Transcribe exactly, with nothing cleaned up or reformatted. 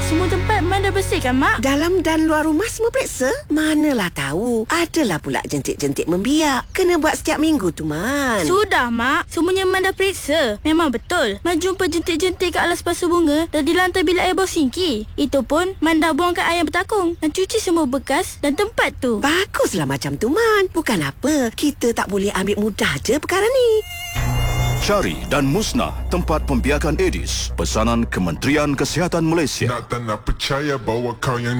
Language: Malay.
Semua tempat Man dah bersihkan, Mak? Dalam dan luar rumah semua periksa? Manalah tahu. Adalah pula jentik-jentik membiak. Kena buat setiap minggu tu, Man. Sudah, Mak. Semuanya Man dah periksa. Memang betul. Man jumpa jentik-jentik kat alas pasu bunga dan di lantai bilik air bau sinki. Itu pun Man dah buangkan air yang bertakung dan cuci semua bekas dan tempat tu. Baguslah macam tu, Man. Bukan apa. Kita tak boleh ambil mudah je perkara ni. Cari dan musnah tempat pembiakan Aedes. Pesanan Kementerian Kesihatan Malaysia. Nak tak nak percaya bahawa kau yang